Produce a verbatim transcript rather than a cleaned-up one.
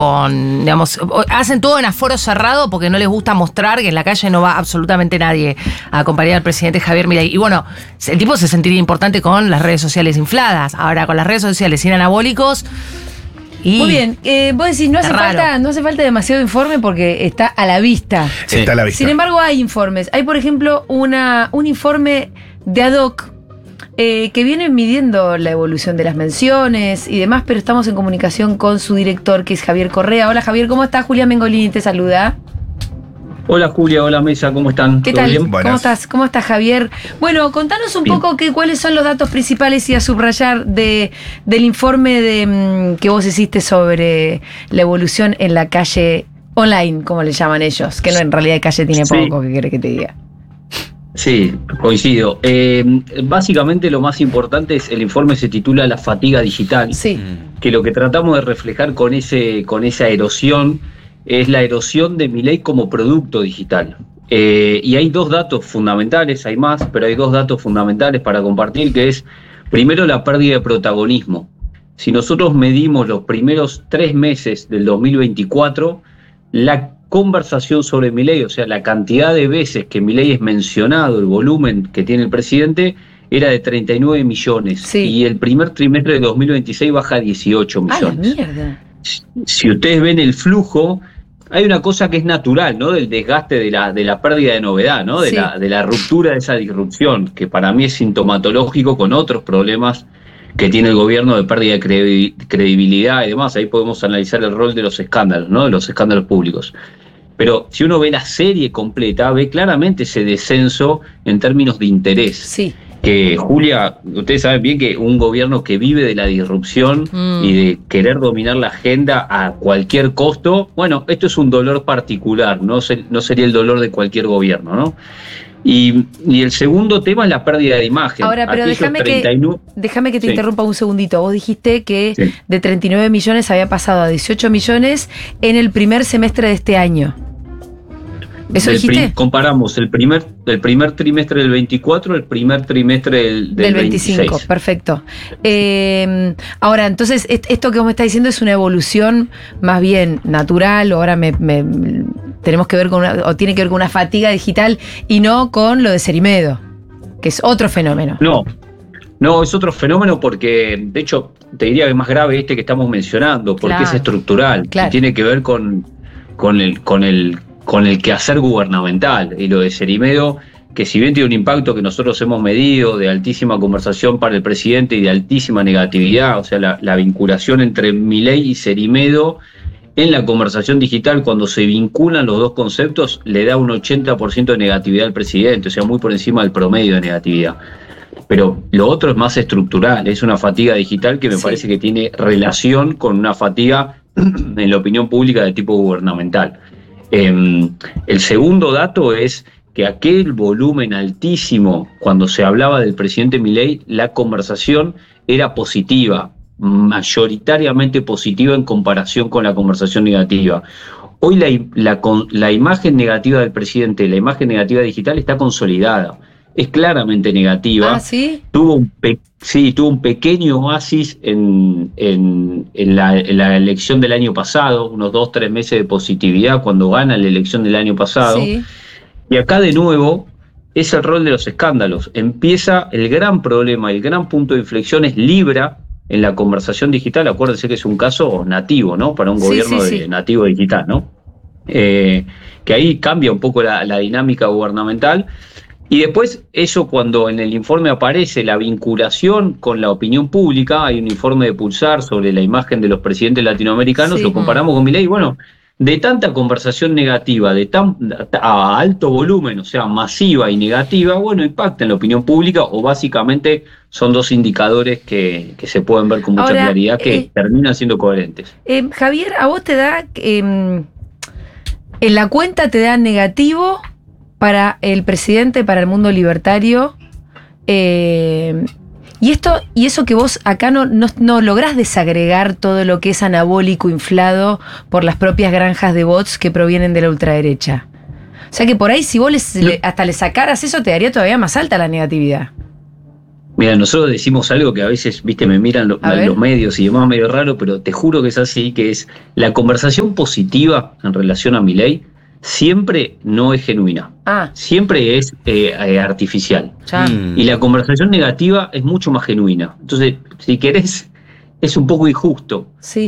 con, digamos, hacen todo en aforo cerrado porque no les gusta mostrar que en la calle no va absolutamente nadie a acompañar al presidente Javier Milei. Y bueno, el tipo se sentiría importante con las redes sociales infladas. Ahora, con las redes sociales sin anabólicos... Y muy bien, eh, vos decís, no hace, falta, no hace falta demasiado informe porque está a la vista. Sí. Está a la vista. Sin embargo, hay informes. Hay, por ejemplo, una, un informe de ad hoc eh, que viene midiendo la evolución de las menciones y demás, pero estamos en comunicación con su director, que es Javier Correa. Hola, Javier, ¿cómo estás? Julia Mengolini te saluda. Hola Julia, hola Mesa, ¿cómo están? ¿Qué ¿Todo tal? bien? ¿Cómo Buenas. estás? ¿Cómo estás, Javier? Bueno, contanos un Bien. poco que, cuáles son los datos principales y a subrayar de, del informe de, mm, que vos hiciste sobre la evolución en la calle online, como le llaman ellos, que no, en realidad calle tiene Sí. poco, ¿qué querés que te diga? Sí, coincido. Eh, básicamente lo más importante es, el informe se titula La fatiga digital, Sí. que lo que tratamos de reflejar con, ese, con esa erosión es la erosión de Milei como producto digital. Eh, y hay dos datos fundamentales, hay más, pero hay dos datos fundamentales para compartir, que es, primero, la pérdida de protagonismo. Si nosotros medimos los primeros tres meses del dos mil veinticuatro, la conversación sobre Milei, o sea, la cantidad de veces que Milei es mencionado, el volumen que tiene el presidente, era de treinta y nueve millones. Sí. Y el primer trimestre de dos mil veintiséis baja a dieciocho ¡Ah, la millones. mierda! Si ustedes ven el flujo, hay una cosa que es natural, ¿no? Del desgaste de la, de la pérdida de novedad, ¿no? De, Sí. la, de la ruptura de esa disrupción, que para mí es sintomatológico con otros problemas que tiene el gobierno de pérdida de credi- credibilidad y demás. Ahí podemos analizar el rol de los escándalos, ¿no? De los escándalos públicos. Pero si uno ve la serie completa, ve claramente ese descenso en términos de interés. Sí. Que, Julia, ustedes saben bien que un gobierno que vive de la disrupción Mm. y de querer dominar la agenda a cualquier costo, bueno, esto es un dolor particular, no, se- no sería el dolor de cualquier gobierno, ¿no? Y, y el segundo tema es la pérdida de imagen. Ahora, pero Aquellos déjame que, treinta y nueve déjame que te Sí. interrumpa un segundito. Vos dijiste que Sí. de treinta y nueve millones había pasado a dieciocho millones en el primer semestre de este año. ¿Eso del dijiste? prim- comparamos el primer, el primer trimestre del veinticuatro, el primer trimestre del, del, Del veinticinco, veintiséis. perfecto. Eh, ahora, entonces, est- esto que vos me estás diciendo es una evolución más bien natural, o ahora me, me- tenemos que ver con una, o tiene que ver con una fatiga digital y no con lo de Cerimedo, que es otro fenómeno. No, no, es otro fenómeno porque, de hecho, te diría que es más grave este que estamos mencionando, porque Claro. es estructural, Claro. y tiene que ver con, con el, con el, con el quehacer gubernamental. Y lo de Cerimedo, que si bien tiene un impacto que nosotros hemos medido de altísima conversación para el presidente y de altísima negatividad, o sea, la, la vinculación entre Milei y Cerimedo en la conversación digital, cuando se vinculan los dos conceptos, le da un ochenta por ciento de negatividad al presidente, o sea, muy por encima del promedio de negatividad. Pero lo otro es más estructural, es una fatiga digital que me Sí. parece que tiene relación con una fatiga en la opinión pública de tipo gubernamental. Eh, el segundo dato es que aquel volumen altísimo, cuando se hablaba del presidente Milei, la conversación era positiva, mayoritariamente positiva en comparación con la conversación negativa. Hoy la, la, la imagen negativa del presidente, la imagen negativa digital está consolidada. Es claramente negativa. Ah, ¿sí? Tuvo un, pe sí, tuvo un pequeño oasis en, en, en, la, en la elección del año pasado, unos dos, tres meses de positividad cuando gana la elección del año pasado. Sí. Y acá de nuevo es el rol de los escándalos. Empieza el gran problema, el gran punto de inflexión es Libra en la conversación digital. Acuérdense que es un caso nativo, ¿no? Para un Sí, gobierno sí, de sí. nativo digital, ¿no? Eh, que ahí cambia un poco la, la dinámica gubernamental. Y después, eso cuando en el informe aparece la vinculación con la opinión pública, hay un informe de Pulsar sobre la imagen de los presidentes latinoamericanos, Sí. lo comparamos con Milei, bueno, de tanta conversación negativa, de tan a alto volumen, o sea, masiva y negativa, bueno, impacta en la opinión pública, o básicamente son dos indicadores que, que se pueden ver con mucha Ahora, claridad, que eh, terminan siendo coherentes. Eh, Javier, ¿a vos te da, eh, en la cuenta te da negativo para el presidente, para el mundo libertario? Eh, y esto, y eso que vos acá no, no, no lográs desagregar todo lo que es anabólico inflado por las propias granjas de bots que provienen de la ultraderecha. O sea que por ahí si vos les, le, hasta le sacaras eso te daría todavía más alta la negatividad. Mira, nosotros decimos algo que a veces, viste, me miran lo, los medios y demás, medio raro, pero te juro que es así, que es la conversación positiva en relación a Milei siempre no es genuina. Ah. Siempre es eh, eh, artificial. Mm. Y la conversación negativa es mucho más genuina. Entonces, si querés, es un poco injusto. Sí.